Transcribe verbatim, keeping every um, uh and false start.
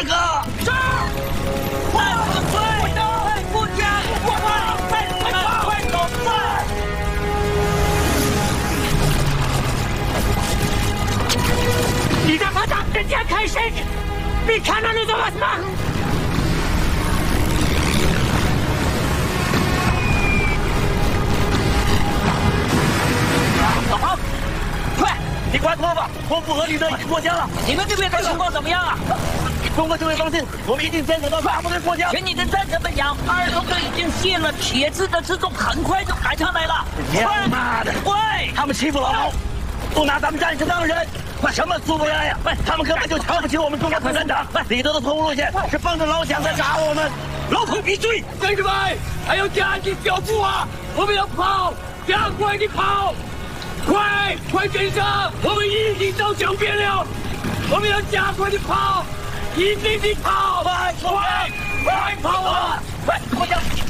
师哥！ 是。快快快！快不加！快快快快走！快！你在马上人家开谁？你看到你做了什么？ 好，快，你快脱吧！我不和你的过江了。你们这边的情况怎么样啊？通过这位放信，我们一定坚守到大部队过江。请你的战士们讲，二龙队已经卸了铁质的辎重，很快就赶上来了。 他妈的！ 喂， 他们欺负老毛，不拿咱们战士当人，什么苏维埃呀？喂，他们根本就瞧不起我们中国共产党。李德的错误路线是帮着老蒋在打我们，老虎必追！ 兄弟们，还要加紧脚步啊！我们要跑，加快地跑！ 快快跟上！我们已经到江边了，我们要加快地跑，一定地跑！ 快快快跑啊！ 快过江！